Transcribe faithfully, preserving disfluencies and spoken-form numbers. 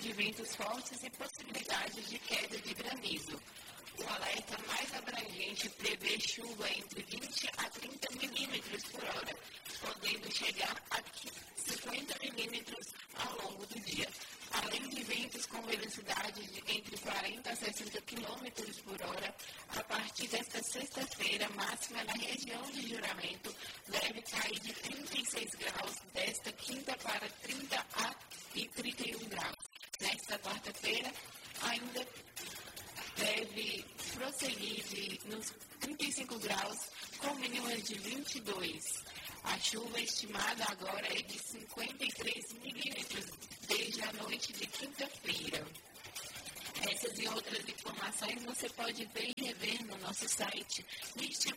de ventos fortes e possibilidades de queda de granizo. O alerta mais abrangente prevê chuva entre vinte a trinta milímetros por hora, podendo chegar a cinquenta milímetros ao longo do dia, além de ventos com velocidade de entre quarenta a sessenta quilômetros por hora. A partir desta sexta-feira, máxima na região de Juramento deve cair de trinta e seis graus, desta quinta para trinta a trinta e um graus. Nesta quarta-feira, ainda deve prosseguir de, nos trinta e cinco graus, com mínimas de vinte e dois. A chuva estimada agora é de cinquenta e três milímetros desde a noite de quinta-feira. Essas e outras informações você pode ver e rever no nosso site mística